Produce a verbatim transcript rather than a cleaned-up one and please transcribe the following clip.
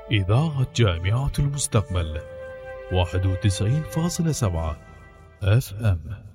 إذاعة جامعة المستقبل واحد وتسعين فاصلة سبعة اف ام.